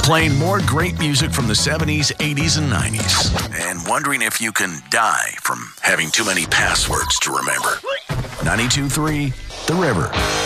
Playing more great music from the 70s, 80s, and 90s. And wondering if you can die from having too many passwords to remember. 92.3 The River.